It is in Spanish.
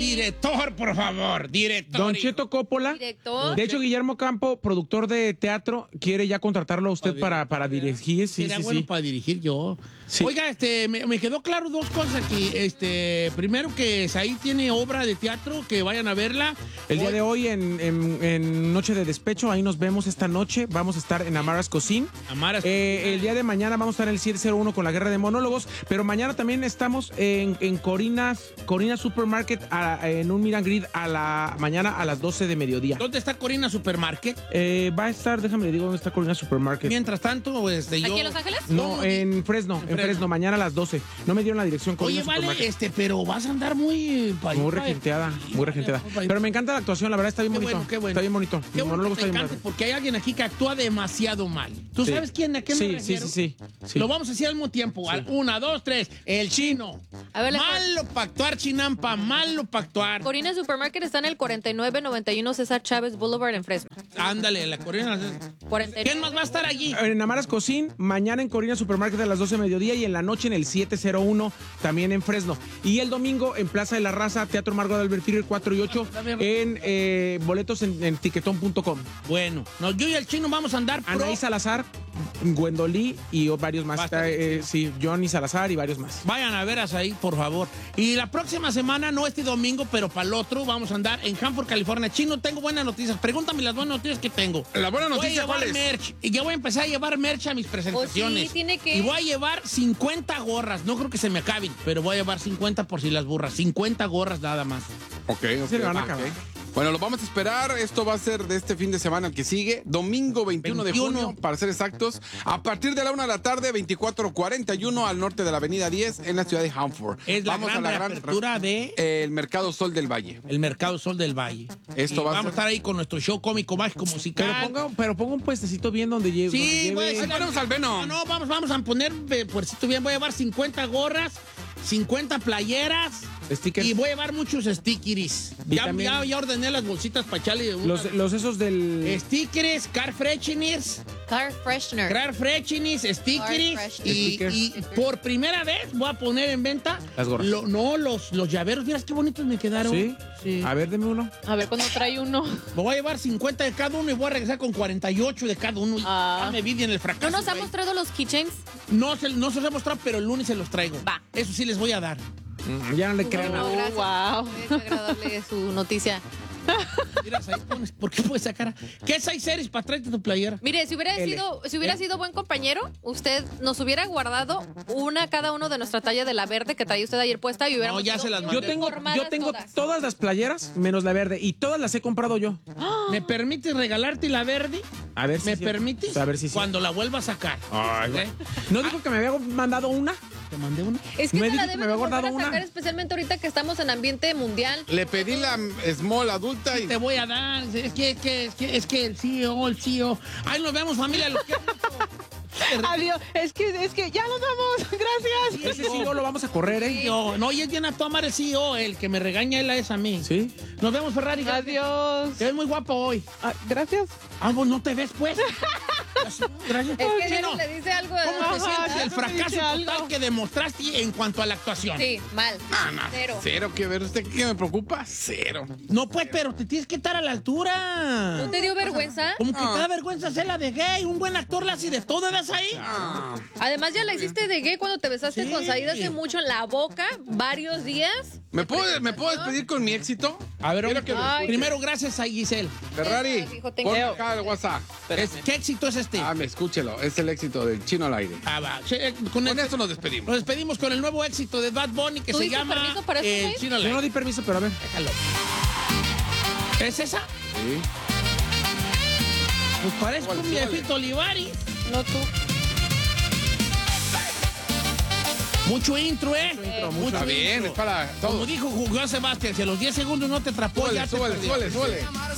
Director, por favor, director. Don Cheto Coppola. Director. De hecho, Guillermo Campo, productor de teatro, quiere ya contratarlo a usted para dirigir. Sí, Sería sí, bueno sí. para dirigir yo. Sí. Oiga, me quedó claro dos cosas aquí. Primero que Said tiene obra de teatro, que vayan a verla. El día de hoy en Noche de Despecho, ahí nos vemos esta noche. Vamos a estar en Amara's Cocine. El día de mañana vamos a estar en el 701 con la Guerra de Monólogos, pero mañana también estamos en Corina Supermarket en un meet and greet mañana a las 12 de mediodía. ¿Dónde está Corina Supermarket? Va a estar, déjame le digo dónde está Corina Supermarket. Mientras tanto, yo... ¿Aquí en Los Ángeles? No, en Fresno, mañana a las 12. No me dieron la dirección. Oye, vale, pero vas a andar muy regenteada. Pero me encanta la actuación, la verdad está bien bonito. Qué bueno. Está bien bonito. Qué bueno que te encanta, porque hay alguien aquí que actúa demasiado mal. ¿Tú sabes a qué me refiero? Sí. Lo vamos a hacer al mismo tiempo. Sí. 1, 2, 3. El chino. A ver, malo para actuar, Chinampa. Malo para actuar. Corina Supermarket está en el 4991 César Chávez Boulevard en Fresno. Ándale, la Corina. 49. ¿Quién más va a estar allí? En Amara's Cocine, mañana en Corina Supermarket a las 12 de mediodía y en la noche en el 701 también en Fresno. Y el domingo en Plaza de la Raza, Teatro Margot Albert Theater 4 y 8 en boletos en tiquetón.com. Bueno, yo y el chino vamos a andar Anaí Salazar, Gwendolí y varios más. Johnny Salazar y varios más. Vayan a ver ahí, por favor. Y la próxima semana, no este domingo, pero para el otro, vamos a andar en Hanford, California. Chino, tengo buenas noticias. Pregúntame las buenas noticias que tengo. La buena noticia, ¿cuál es? Merch. Y ya voy a empezar a llevar merch a mis presentaciones. Sí, tiene que... Y voy a llevar 50 gorras. No creo que se me acaben, pero voy a llevar 50 por si las burras. 50 gorras nada más. Ok. Se le van a acabar. Bueno, lo vamos a esperar. Esto va a ser de este fin de semana el que sigue. Domingo 21 de junio, para ser exactos. A partir de la 1 de la tarde, 2441 al norte de la avenida 10 en la ciudad de Hanford. Es la gran reapertura de... el Mercado Sol del Valle. El Mercado Sol del Valle. Vamos a estar ahí con nuestro show cómico, mágico, musical. Pero ponga un puestecito bien donde lleve. Sí, ponemos al Venom. No, vamos a poner puestecito bien. Voy a llevar 50 gorras, 50 playeras. Stickers. Y voy a llevar muchos stickers. Ya ordené las bolsitas para echarle los esos del... Stickers, car fresheners, stickers. Y por primera vez voy a poner en venta las gorras. Los llaveros. Miras qué bonitos me quedaron. Sí. A ver, deme uno. A ver, ¿cuándo trae uno? Voy a llevar 50 de cada uno y voy a regresar con 48 de cada uno. Ya me vi en el fracaso. ¿No nos ha mostrado los keychains? No se los he mostrado, pero el lunes se los traigo. Va. Eso sí les voy a dar. Ya no le crean nada. Gracias. Wow. Es agradable su noticia. Mira, ¿por qué puedes sacar? ¿Qué es 6 series para traerte tu playera? Mire, si hubiera sido buen compañero, usted nos hubiera guardado cada uno de nuestra talla de la verde que traía usted ayer puesta y hubiéramos... No, ya se las mandé. Yo tengo todas las playeras menos la verde y todas las he comprado yo. ¿Me permites regalarte la verde? A ver si ¿Me permites? A ver si sí. Cuando la vuelva a sacar. ¿No dijo que me había mandado una? ¿Te mandé una? Es que Me se dijo la que deben me había volver a guardado sacar, una. especialmente ahorita que estamos en ambiente mundial. Le pedí la small adulta y... Te voy a dar. Es que el CEO. Ahí nos vemos, familia. Los quiero mucho. Adiós. Es que ya nos vamos. Gracias. Ese CEO lo vamos a correr, ¿eh? No, y es bien a tomar el CEO. El que me regaña él es a mí. Sí. Nos vemos, Ferrari. Adiós. Te ves muy guapo hoy. Gracias. Vos no te ves, pues. Gracias. Es que Chino, le dice algo. ¿cómo te sientes ya del me fracaso dice total algo. que demostraste en cuanto a la actuación? Sí, mal. Cero. Cero que ver. ¿Usted qué me preocupa? Cero. No, pues, pero te tienes que estar a la altura. ¿No te dio vergüenza? Como que te da vergüenza hacer la de gay. Un buen actor la hace de todo, ¿ves ahí? Además, ya la hiciste de gay cuando te besaste Sí. con Said hace mucho en la boca, varios días. ¿Me puedo despedir con mi éxito? A ver, Quiero que lo Ay. primero, gracias a Giselle. Ferrari, Hijo, tengo- ponme acá el WhatsApp. ¿Qué éxito es este? Escúchelo. Es el éxito del Chino al aire. Va. Con esto nos despedimos. Nos despedimos con el nuevo éxito de Bad Bunny que ¿Tú se diste llama permiso para eso, El güey? Chino Yo no Light. di permiso, pero a ver. Déjalo. ¿Es esa? Sí. Pues parece un Súbale. viejito Olivari. No tú. Mucho intro, ¿eh? Mucho Está bien, intro. es para Como todos. dijo Juan Sebastián, si a los 10 segundos no te atrapó, ya Súbele, te súbele, perdió. súbele, súbele.